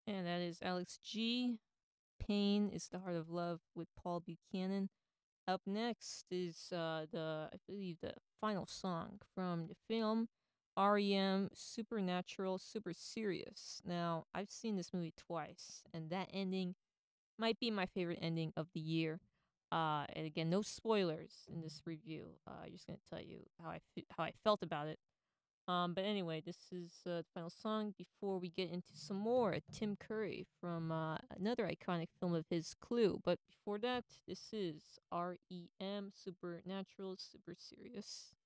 And that is Alex G. Pain is the Heart of Love with Paul Buchanan. Up next is I believe the final song from the film REM Supernatural Super Serious. Now, I've seen this movie twice, and that ending might be my favorite ending of the year. And again, no spoilers in this review. I'm just gonna tell you how I felt about it. But anyway, this is the final song before we get into some more Tim Curry from another iconic film of his, Clue. But before that, this is REM Supernatural Super Serious.